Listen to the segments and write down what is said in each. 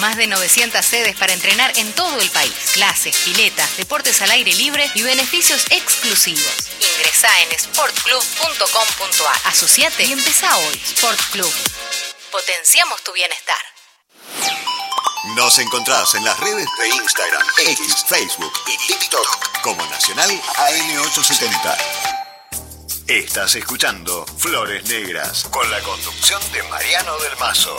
Más de 900 sedes para entrenar en todo el país. Clases, piletas, deportes al aire libre y beneficios exclusivos. Ingresá en sportclub.com.ar. Asociate y empezá hoy. Sport Club. Potenciamos tu bienestar. Nos encontrás en las redes de Instagram, X, Facebook y TikTok como Nacional AM870. Estás escuchando Flores Negras con la conducción de Mariano del Mazo.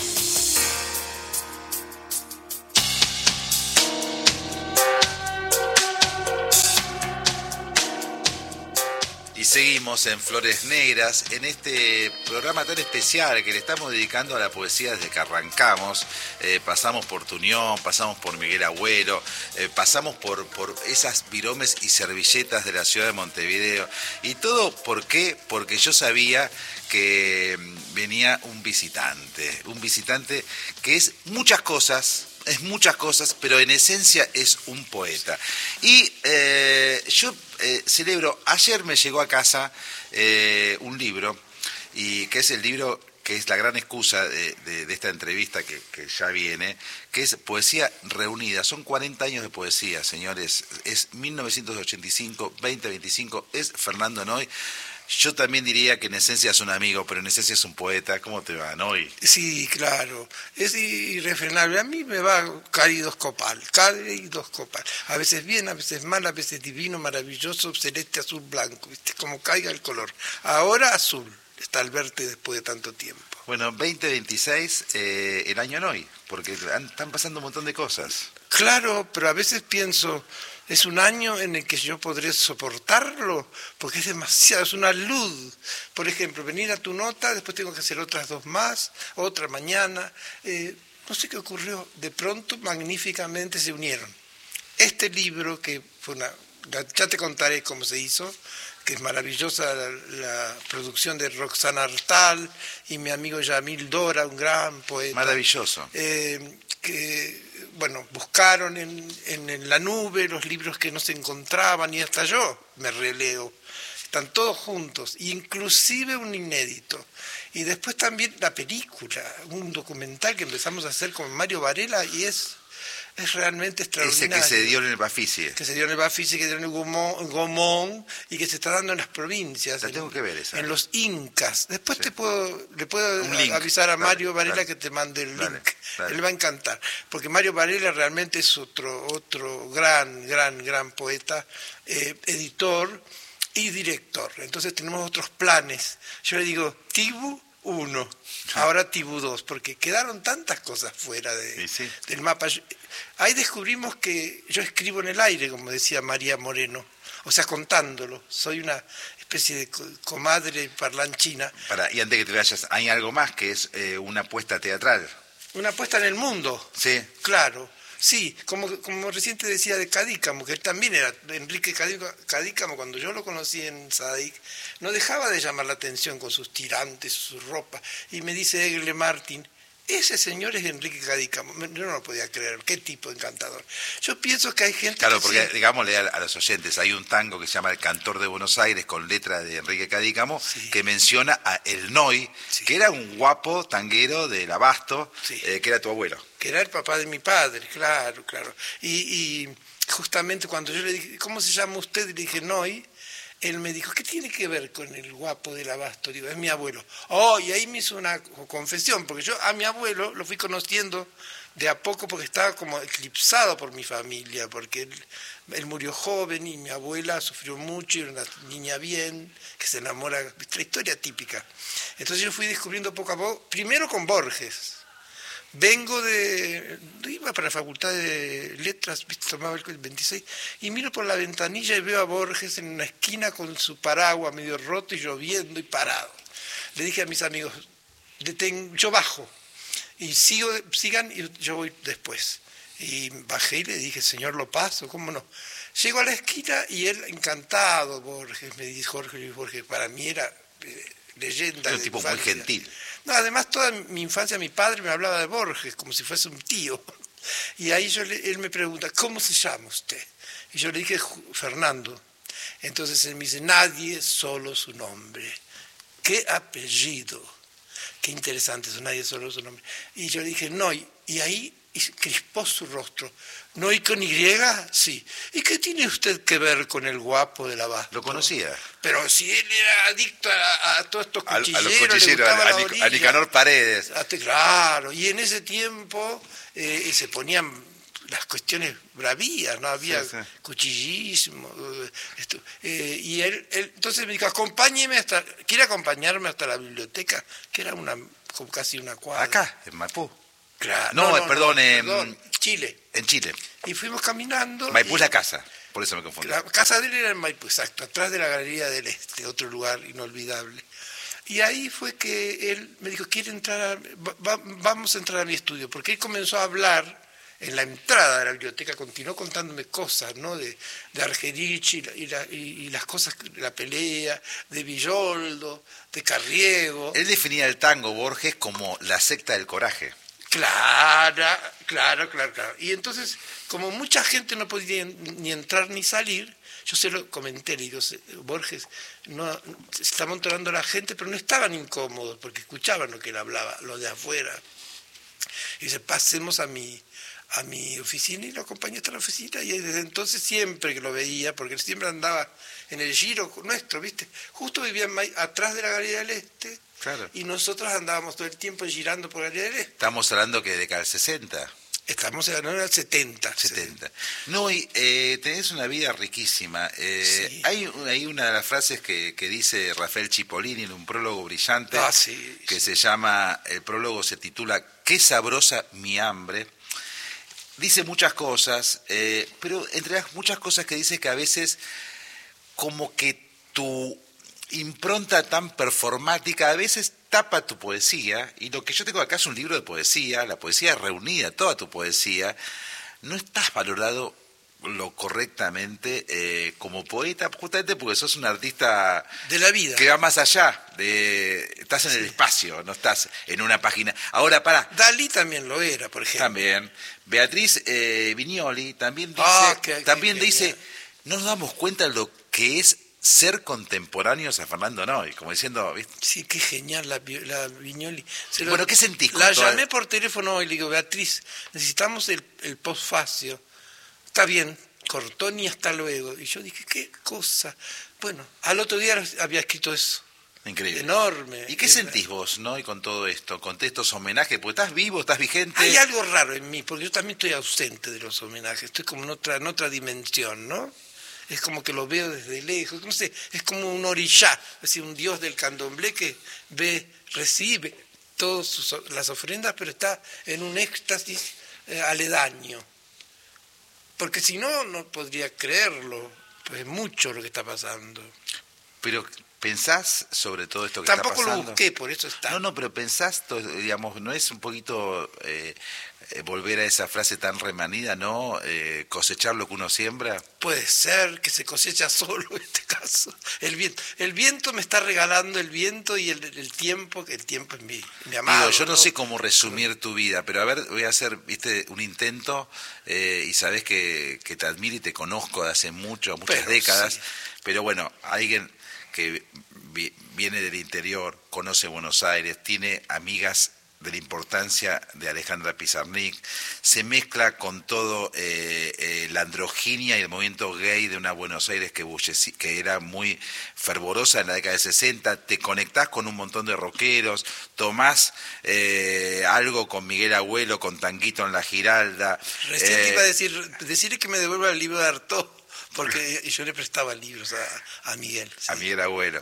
Y seguimos en Flores Negras, en este programa tan especial que le estamos dedicando a la poesía desde que arrancamos. Pasamos por Tuñón, pasamos por Miguel Agüero, pasamos por esas viromes y servilletas de la ciudad de Montevideo. Y todo, ¿por qué? Porque yo sabía que venía un visitante que es muchas cosas, pero en esencia es un poeta. Y yo celebro, ayer me llegó a casa un libro, y que es el libro que es la gran excusa de esta entrevista que ya viene, que es Poesía Reunida. Son 40 años de poesía, señores. Es 1985-2025, es Fernando Noy. Yo también diría que en esencia es un amigo, pero en esencia es un poeta. ¿Cómo te va, Noy? Sí, claro. Es irrefrenable. A mí me va cálidos copal. A veces bien, a veces mal, a veces divino, maravilloso, celeste, azul, blanco. ¿Viste? Como caiga el color. Ahora azul. Está al verte después de tanto tiempo. Bueno, 2026, el año Noy, porque están pasando un montón de cosas. Claro, pero a veces pienso, es un año en el que yo podré soportarlo, porque es demasiado, es una luz. Por ejemplo, venir a tu nota, después tengo que hacer otras 2 más, otra mañana. No sé qué ocurrió, de pronto magníficamente se unieron. Este libro, que fue ya te contaré cómo se hizo, que es maravillosa la producción de Roxana Artal y mi amigo Yamil Dora, un gran poeta. Maravilloso. Que, bueno, buscaron en la nube los libros que no se encontraban y hasta yo me releo. Están todos juntos, inclusive un inédito. Y después también la película, un documental que empezamos a hacer con Mario Varela y es realmente extraordinario. Ese que se dio en el Bafisi. Que se dio en el Bafisi, que se dio en el Gomón y que se está dando en las provincias. La tengo que ver esa. En los Incas. Después sí. le puedo avisar a Mario Varela que te mande el link. Él va a encantar. Porque Mario Varela realmente es otro gran poeta, editor y director. Entonces tenemos otros planes. Yo le digo, Tibu 1, ahora Tibu 2, porque quedaron tantas cosas fuera del mapa. Ahí descubrimos que yo escribo en el aire, como decía María Moreno, o sea, contándolo. Soy una especie de comadre parlanchina. Y antes que te vayas, hay algo más que es una apuesta teatral. Una apuesta en el mundo. Sí. Claro. Sí, como recién te decía de Cadícamo, que él también era Enrique Cadícamo, cuando yo lo conocí en Sadik, no dejaba de llamar la atención con sus tirantes, su ropa, y me dice Egle Martin, ese señor es Enrique Cadícamo. Yo no lo podía creer, qué tipo encantador. Yo pienso que hay gente Claro, que porque sí. Digámosle a los oyentes, hay un tango que se llama El Cantor de Buenos Aires, con letra de Enrique Cadícamo, sí, que menciona a El Noy, sí, que era un guapo tanguero del Abasto, sí, que era tu abuelo. Que era el papá de mi padre, claro. Y justamente cuando yo le dije, ¿cómo se llama usted? Y le dije, Noy. Él me dijo, ¿qué tiene que ver con el guapo del Abasto? Digo, es mi abuelo. Y ahí me hizo una confesión, porque yo a mi abuelo lo fui conociendo de a poco porque estaba como eclipsado por mi familia, porque él murió joven y mi abuela sufrió mucho y era una niña bien, que se enamora, la historia típica. Entonces yo fui descubriendo poco a poco, primero con Borges. Iba para la facultad de letras, tomaba el 26, y miro por la ventanilla y veo a Borges en una esquina con su paraguas medio roto y lloviendo y parado. Le dije a mis amigos, yo bajo, y sigan y yo voy después. Y bajé y le dije, señor, lo paso, ¿cómo no? Llego a la esquina y él, encantado, Borges, me dijo Jorge Luis Borges, para mí era leyenda. Era un tipo muy gentil. No, además, toda mi infancia mi padre me hablaba de Borges como si fuese un tío. Y ahí él me pregunta, ¿cómo se llama usted? Y yo le dije, Fernando. Entonces él me dice, nadie, solo su nombre. ¿Qué apellido? Qué interesante eso, nadie, solo su nombre. Y yo le dije, no, y ahí y crispó su rostro. ¿No y con Y? Sí. ¿Y qué tiene usted que ver con el guapo del abasto? Lo conocía. Pero si él era adicto a todos estos cuchilleros, a los cuchilleros, a Nicanor Paredes. Claro, y en ese tiempo se ponían las cuestiones bravías, no había cuchillismo. Y él entonces me dijo, ¿quiere acompañarme hasta la biblioteca? Que era como casi una cuadra. Acá, en Maipú. Claro. Perdón, Chile. En Chile. Y fuimos caminando. Maipú es la casa, por eso me confundí. La casa de él era en Maipú, exacto, atrás de la Galería del Este, otro lugar inolvidable. Y ahí fue que él me dijo, vamos a entrar a mi estudio, porque él comenzó a hablar en la entrada de la biblioteca, continuó contándome cosas, ¿no? De Argerich y las cosas, la pelea, de Villoldo, de Carriego. Él definía el tango, Borges, como la secta del coraje. Claro. Y entonces, como mucha gente no podía ni entrar ni salir, yo se lo comenté, le digo, Borges, no, se está amontonando la gente, pero no estaban incómodos, porque escuchaban lo que él hablaba, lo de afuera. Y dice, pasemos a mi oficina, y lo acompañé hasta la oficina, y desde entonces siempre que lo veía, porque él siempre andaba en el giro nuestro, ¿viste? Justo vivía atrás de la Galería del Este. Claro. Y nosotros andábamos todo el tiempo girando por la Galería del Este. Estamos hablando que de década del 60. Estamos en el 70. No, y tenés una vida riquísima. Sí. Hay una de las frases que dice Rafael Cipollini en un prólogo brillante, que se llama, el prólogo se titula «Qué sabrosa mi hambre». Dice muchas cosas, pero entre las muchas cosas que dice que a veces como que tu impronta tan performática a veces tapa tu poesía, y lo que yo tengo acá es un libro de poesía, la poesía reunida, toda tu poesía, no estás valorado lo correctamente como poeta, justamente porque sos un artista de la vida, que va más allá, estás en el espacio, no estás en una página. Ahora, Dalí también lo era, por ejemplo. También. Beatriz Viñoli también dice, no nos damos cuenta de lo que es ser contemporáneos a Fernando Noy, como diciendo, ¿viste? Sí, qué genial la Viñoli. ¿Qué sentís con llamé por teléfono y le digo, Beatriz, necesitamos el postfacio. Está bien, Cortoni, hasta luego. Y yo dije, qué cosa. Bueno, al otro día había escrito eso. Increíble. Enorme. ¿Y qué sentís vos, no? Y con todo esto, con estos homenajes, porque estás vivo, estás vigente. Hay algo raro en mí, porque yo también estoy ausente de los homenajes, estoy como en otra dimensión, ¿no? Es como que lo veo desde lejos, no sé, es como un orishá, es decir, un dios del candomblé que recibe todas las ofrendas, pero está en un éxtasis aledaño. Porque si no, no podría creerlo, pues es mucho lo que está pasando. Pero ¿pensás sobre todo esto que está pasando? Tampoco lo busqué, por eso está. No, pero pensás, digamos, ¿no es un poquito volver a esa frase tan remanida, ¿no? Cosechar lo que uno siembra. Puede ser que se cosecha solo en este caso. El viento me está regalando el viento y el tiempo, que el tiempo es mi amado. Yo no sé cómo resumir tu vida, pero a ver, voy a hacer, viste, un intento, y sabés que te admiro y te conozco de hace muchas décadas, sí. Pero bueno, alguien que viene del interior, conoce Buenos Aires, tiene amigas de la importancia de Alejandra Pizarnik, se mezcla con todo la androginia y el movimiento gay de una Buenos Aires que era muy fervorosa en la década de 60, te conectás con un montón de rockeros, tomás algo con Miguel Abuelo, con Tanguito en la Giralda. Recién te iba a decirle que me devuelva el libro de Artaud, porque yo le prestaba libros a Miguel. Sí. A Miguel Abuelo.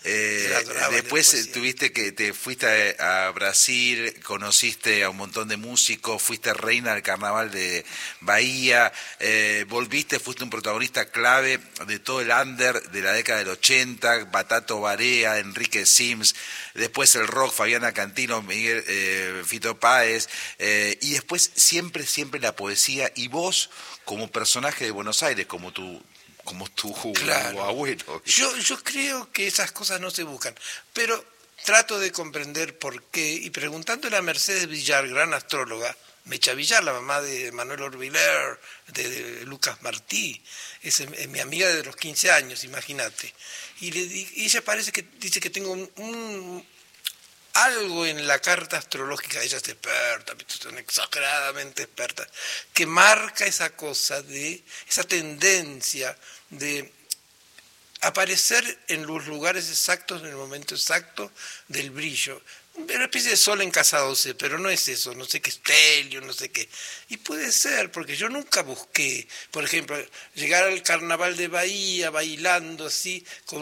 Después te fuiste a Brasil, conociste a un montón de músicos, fuiste reina del carnaval de Bahía, volviste, fuiste un protagonista clave de todo el under de la década del 80, Batato Barea, Enrique Sims, después el rock, Fabiana Cantilo, Miguel, Fito Páez, y después siempre la poesía, y vos como personaje de Buenos Aires, como tu claro. Abuelo. Yo creo que esas cosas no se buscan, pero trato de comprender por qué, y preguntándole a Mercedes Villar, gran astróloga, Mecha Villar, la mamá de Manuel Orbiler, de Lucas Martí, es mi amiga de los 15 años, imagínate, y ella dice que tengo algo en la carta astrológica, ella es experta, son exageradamente expertas, que marca esa cosa de, esa tendencia de aparecer en los lugares exactos, en el momento exacto del brillo. Una especie de sol en casa 12, pero no es eso, no sé qué estelio, no sé qué. Y puede ser, porque yo nunca busqué, por ejemplo, llegar al carnaval de Bahía bailando así, con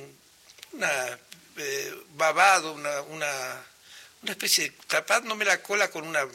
una babado, una especie de, tapándome la cola con una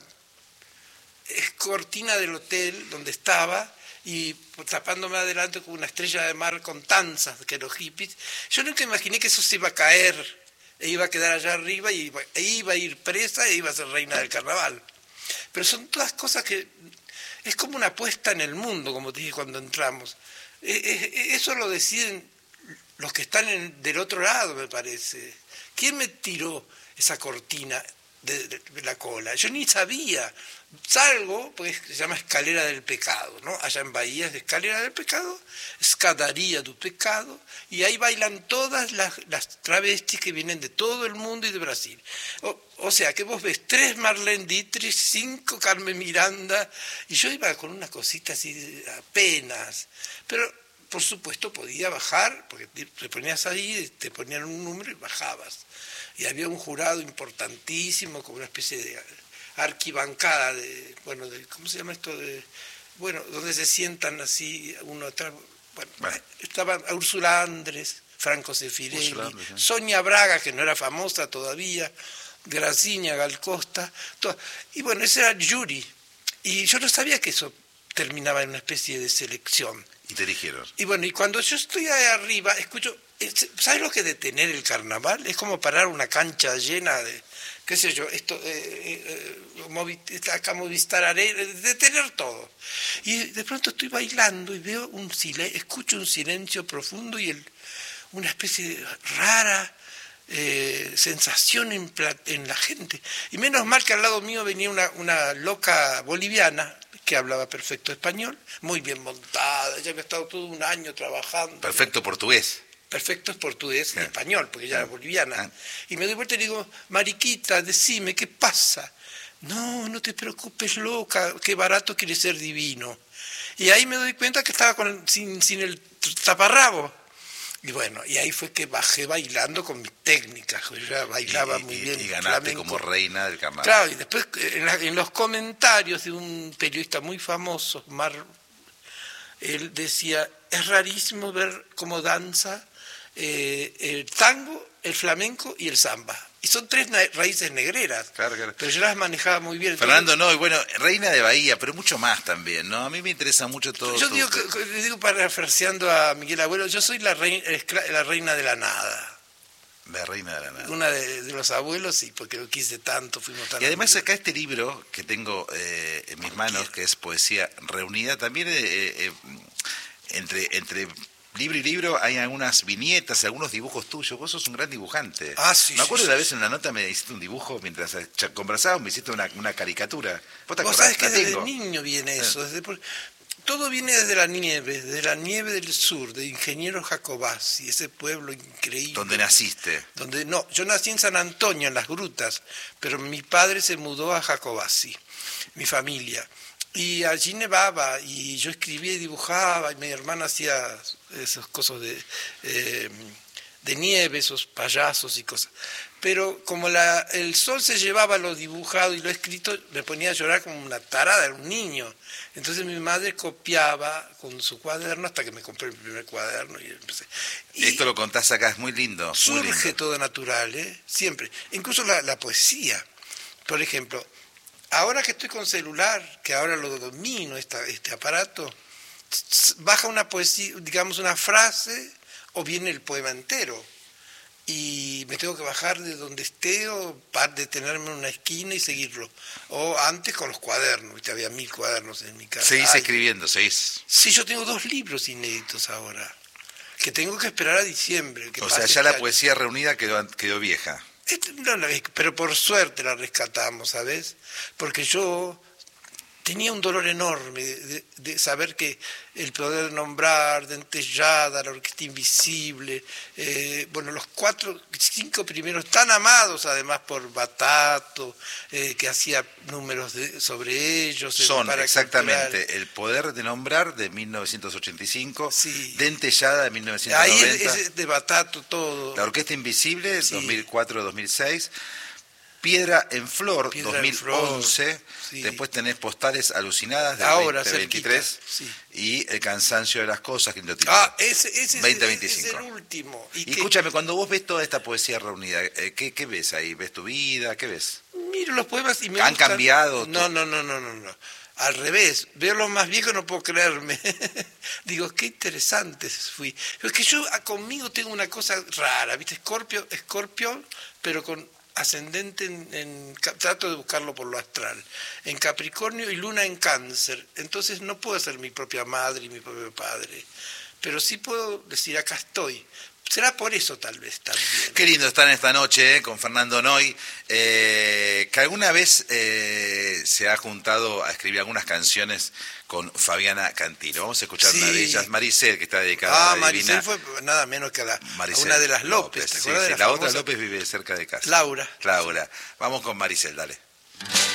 cortina del hotel donde estaba, y tapándome adelante con una estrella de mar con tanzas, que los hippies. Yo nunca imaginé que eso se iba a caer, e iba a quedar allá arriba, e iba a ir presa, e iba a ser reina del carnaval. Pero son todas cosas que, es como una apuesta en el mundo, como te dije cuando entramos. Eso lo deciden los que están del otro lado, me parece. ¿Quién me tiró esa cortina de la cola? Yo ni sabía. Salgo, pues se llama escalera del pecado, ¿no? Allá en Bahía es escalera del pecado, escadaría du pecado, y ahí bailan todas las travestis que vienen de todo el mundo y de Brasil. O sea, que vos ves 3 Marlene Dietrich, 5 Carmen Miranda, y yo iba con una cosita así apenas, pero por supuesto podía bajar, porque te ponías ahí, te ponían un número y bajabas. Y había un jurado importantísimo, como una especie de arquibancada ¿cómo se llama esto? Donde se sientan así uno atrás. Estaban Úrsula Andrés, Franco Sefirelli, Sonia Braga, que no era famosa todavía, Graciña, Gal Costa, y bueno, ese era el jury. Y yo no sabía que eso terminaba en una especie de selección. Y te eligieron. Y bueno, y cuando yo estoy ahí arriba, escucho, ¿sabes lo que es detener el carnaval? Es como parar una cancha llena de, qué sé yo, acá Movistar Arena, detener todo. Y de pronto estoy bailando y veo escucho un silencio profundo y una especie de rara sensación en la gente. Y menos mal que al lado mío venía una loca boliviana que hablaba perfecto español, muy bien montada, ella había estado todo un año trabajando. Perfecto portugués. Perfecto es portugués y español, porque ella era boliviana. Y me doy vuelta y le digo, Mariquita, decime, ¿qué pasa? No te preocupes, loca, qué barato quiere ser divino. Y ahí me doy cuenta que estaba sin el taparrabo. Y bueno, y ahí fue que bajé bailando con mis técnicas, yo ya bailaba muy bien. Y ganaste flamenco. Como reina del carnaval. Claro, y después en los comentarios de un periodista muy famoso, él decía, es rarísimo ver cómo danza el tango, el flamenco y el samba. Y son 3 raíces negreras, claro. Pero yo las manejaba muy bien. Fernando, no, y bueno, reina de Bahía, pero mucho más también, ¿no? A mí me interesa mucho todo. Yo digo parafraseando a Miguel Abuelo, yo soy la reina de la nada. La reina de la nada. Una de los abuelos, sí, porque lo quise tanto, fuimos tan... Y además acá este libro que tengo en mis manos, que es Poesía Reunida, también entre libro y libro hay algunas viñetas, algunos dibujos tuyos. Vos sos un gran dibujante. Sí. Me acuerdo una vez en la nota me hiciste un dibujo mientras conversábamos, me hiciste una caricatura. Vos sabés que desde niño viene eso. Todo viene desde la nieve del sur, de Ingeniero Jacobacci, ese pueblo increíble. ¿Dónde naciste? Yo nací en San Antonio, en las grutas, pero mi padre se mudó a Jacobacci, mi familia. Y allí nevaba, y yo escribía y dibujaba, y mi hermana hacía esas cosas de nieve, esos payasos y cosas. Pero como el sol se llevaba lo dibujado y lo escrito, me ponía a llorar como una tarada, era un niño. Entonces mi madre copiaba con su cuaderno hasta que me compré el primer cuaderno y empecé. Y esto lo contás acá, es muy lindo. Surge muy lindo. Todo natural, siempre. Incluso la poesía. Por ejemplo, ahora que estoy con celular, que ahora lo domino, este aparato, baja una poesía, digamos una frase, o viene el poema entero. Y me tengo que bajar de donde esté o detenerme en una esquina y seguirlo. O antes con los cuadernos, había 1000 cuadernos en mi casa. Seguís escribiendo, seguís. Sí, yo tengo 2 libros inéditos ahora, que tengo que esperar a diciembre. O sea, ya la poesía reunida quedó vieja. Pero por suerte la rescatamos, ¿sabes? Porque yo tenía un dolor enorme de saber que el poder nombrar, Dentellada, la Orquesta Invisible, los 5 primeros, tan amados además por Batato, que hacía números sobre ellos. Son exactamente El poder de nombrar de 1985, sí. Dentellada de 1990. Ahí es de Batato todo. La Orquesta Invisible, sí. 2004-2006. Piedra en Flor, 2011, sí. Después tenés Postales Alucinadas del 2023 sí. Y El cansancio de las cosas, que lo titula. Ese 2025. Es el último. Y escúchame, cuando vos ves toda esta poesía reunida, ¿qué ves ahí? ¿Ves tu vida? ¿Qué ves? Miro los poemas y me ¿Han gustan. cambiado? No. Al revés, veo los más viejos no puedo creerme. Digo, qué interesantes fui. Pero es que yo conmigo tengo una cosa rara, ¿viste? Escorpio, pero con ascendente trato de buscarlo por lo astral, en Capricornio y Luna en Cáncer, entonces no puedo ser mi propia madre y mi propio padre, pero sí puedo decir acá estoy. Será por eso tal vez también. Qué lindo estar en esta noche con Fernando Noy, que alguna vez se ha juntado a escribir algunas canciones con Fabiana Cantilo. Vamos a escuchar una de ellas, Maricel, que está dedicada a la Maricel divina. fue nada menos que a una de las López. ¿Te acuerdas de la otra López vive cerca de casa. Laura. Vamos con Maricel, dale.